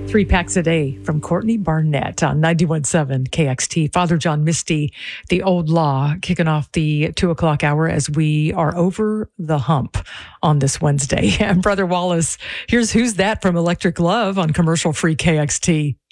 3 packs a day from Courtney Barnett on 91.7 KXT. Father John Misty, the Old Law, kicking off the 2 o'clock hour as we are over the hump on this Wednesday. And Brother Wallace, here's Who's That from Electric Love on commercial-free KXT.